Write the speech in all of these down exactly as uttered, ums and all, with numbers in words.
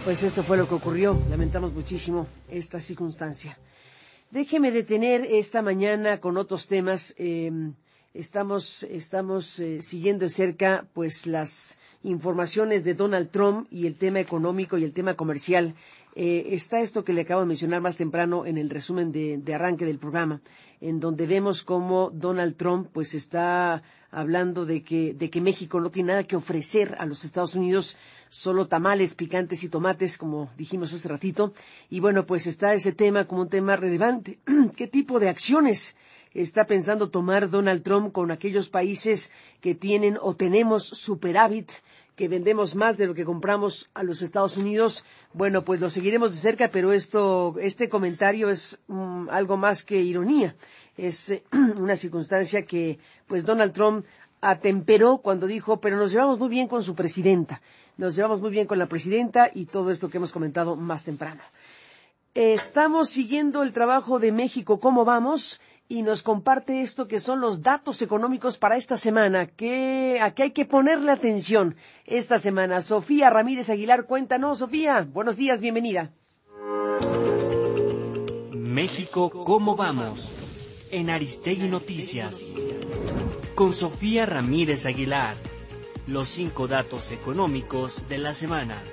Pues esto fue lo que ocurrió. Lamentamos muchísimo esta circunstancia. Déjeme detener esta mañana con otros temas. Eh, estamos estamos eh, siguiendo de cerca pues las informaciones de Donald Trump y el tema económico y el tema comercial. Eh, está esto que le acabo de mencionar más temprano en el resumen de, de arranque del programa, en donde vemos cómo Donald Trump pues está hablando de que de que México no tiene nada que ofrecer a los Estados Unidos, solo tamales, picantes y tomates, como dijimos hace ratito. Y bueno, pues está ese tema como un tema relevante. ¿Qué tipo de acciones está pensando tomar Donald Trump con aquellos países que tienen o tenemos superávit, que vendemos más de lo que compramos a los Estados Unidos? Bueno, pues lo seguiremos de cerca, pero esto, este comentario es um, algo más que ironía. Es eh, una circunstancia que, pues, Donald Trump atemperó cuando dijo, pero nos llevamos muy bien con su presidenta, nos llevamos muy bien con la presidenta y todo esto que hemos comentado más temprano. Eh, estamos siguiendo el trabajo de México, ¿cómo vamos? Y nos comparte esto que son los datos económicos para esta semana, que a qué hay que ponerle atención esta semana. Sofía Ramírez Aguilar, cuéntanos, Sofía. Buenos días, bienvenida. México, ¿cómo vamos? En Aristegui Noticias. Con Sofía Ramírez Aguilar. Los cinco datos económicos de la semana.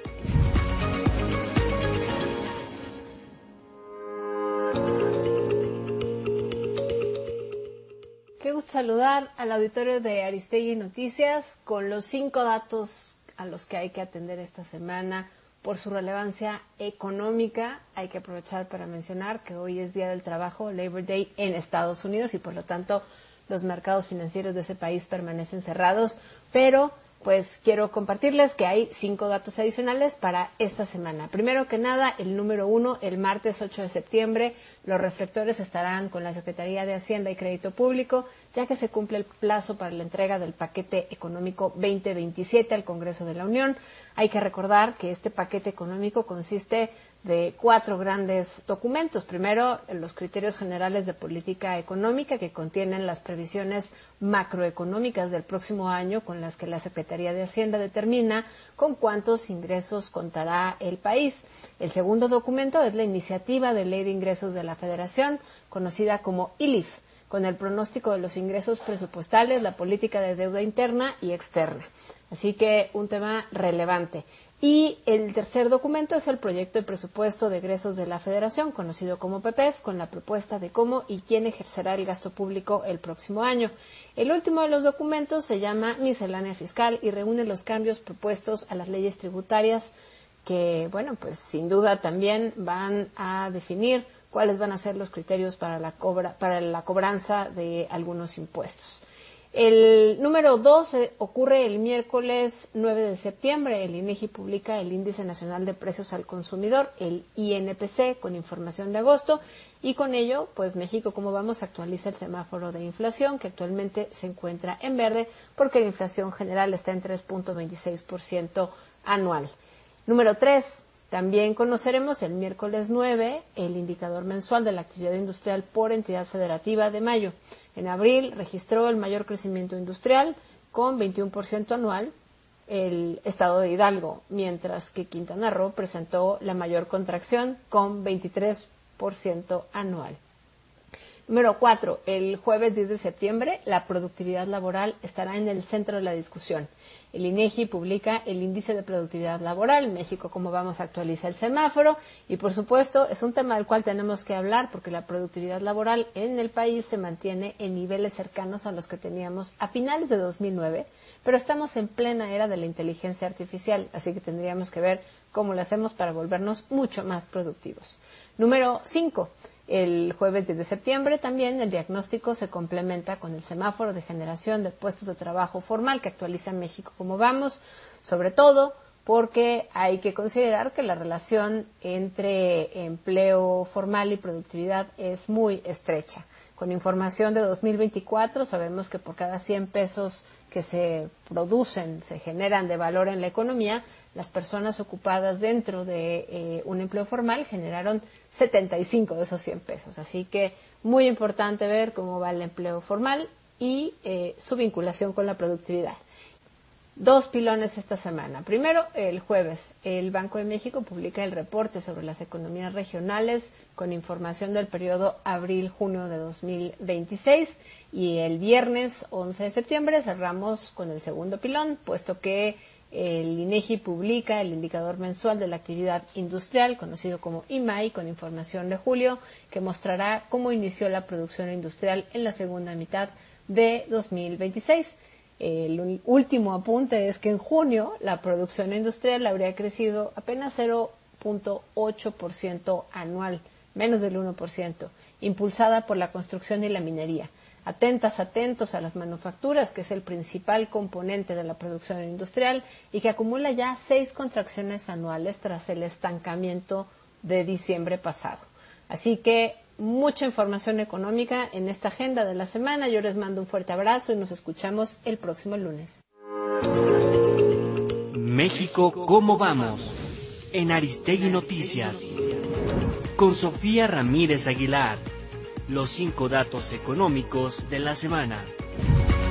Qué gusto saludar al auditorio de Aristegui Noticias con los cinco datos a los que hay que atender esta semana por su relevancia económica. Hay que aprovechar para mencionar que hoy es Día del Trabajo, Labor Day en Estados Unidos, y por lo tanto los mercados financieros de ese país permanecen cerrados, pero pues quiero compartirles que hay cinco datos adicionales para esta semana. Primero que nada, el número uno, el martes ocho de septiembre, los reflectores estarán con la Secretaría de Hacienda y Crédito Público, ya que se cumple el plazo para la entrega del paquete económico veinte veintisiete al Congreso de la Unión. Hay que recordar que este paquete económico consiste de cuatro grandes documentos. Primero, los criterios generales de política económica, que contienen las previsiones macroeconómicas del próximo año, con las que la Secretaría de Hacienda determina con cuántos ingresos contará el país. El segundo documento es la iniciativa de Ley de Ingresos de la Federación, conocida como I L I F, con el pronóstico de los ingresos presupuestales, la política de deuda interna y externa. Así que un tema relevante. Y el tercer documento es el proyecto de presupuesto de egresos de la Federación, conocido como P P E F, con la propuesta de cómo y quién ejercerá el gasto público el próximo año. El último de los documentos se llama Miscelánea Fiscal y reúne los cambios propuestos a las leyes tributarias que, bueno, pues sin duda también van a definir cuáles van a ser los criterios para la cobra, para la cobranza de algunos impuestos. El número dos eh, ocurre el miércoles nueve de septiembre. El INEGI publica el Índice Nacional de Precios al Consumidor, el I N P C, con información de agosto, y con ello, pues México, como vamos, actualiza el semáforo de inflación, que actualmente se encuentra en verde, porque la inflación general está en tres punto veintiséis por ciento anual. Número tres. También conoceremos el miércoles nueve el indicador mensual de la actividad industrial por entidad federativa de mayo. En abril registró el mayor crecimiento industrial con veintiuno por ciento anual el estado de Hidalgo, mientras que Quintana Roo presentó la mayor contracción con veintitrés por ciento anual. Número cuatro, el jueves diez de septiembre, la productividad laboral estará en el centro de la discusión. El INEGI publica el índice de productividad laboral. México, como vamos, actualiza el semáforo y, por supuesto, es un tema del cual tenemos que hablar porque la productividad laboral en el país se mantiene en niveles cercanos a los que teníamos a finales de dos mil nueve, pero estamos en plena era de la inteligencia artificial, así que tendríamos que ver cómo lo hacemos para volvernos mucho más productivos. Número cinco. El jueves diez de septiembre también el diagnóstico se complementa con el semáforo de generación de puestos de trabajo formal que actualiza México como vamos, sobre todo porque hay que considerar que la relación entre empleo formal y productividad es muy estrecha. Con información de dos mil veinticuatro sabemos que por cada cien pesos que se producen, se generan de valor en la economía, las personas ocupadas dentro de eh, un empleo formal generaron setenta y cinco de esos cien pesos. Así que muy importante ver cómo va el empleo formal y eh, su vinculación con la productividad. Dos pilones esta semana. Primero, el jueves, el Banco de México publica el reporte sobre las economías regionales con información del periodo abril-junio de dos mil veintiséis, y el viernes once de septiembre cerramos con el segundo pilón, puesto que el INEGI publica el indicador mensual de la actividad industrial, conocido como I M A I, con información de julio, que mostrará cómo inició la producción industrial en la segunda mitad de dos mil veintiséis. El último apunte es que en junio la producción industrial habría crecido apenas cero punto ocho por ciento anual, menos del uno por ciento, impulsada por la construcción y la minería. Atentas, atentos a las manufacturas, que es el principal componente de la producción industrial y que acumula ya seis contracciones anuales tras el estancamiento de diciembre pasado. Así que mucha información económica en esta agenda de la semana. Yo les mando un fuerte abrazo y nos escuchamos el próximo lunes. México, ¿cómo vamos? En Aristegui Noticias. Con Sofía Ramírez Aguilar. Los cinco datos económicos de la semana.